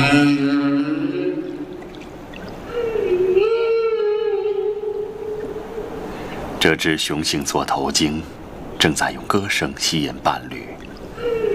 这只雄性座头鲸正在用歌声吸引伴侣。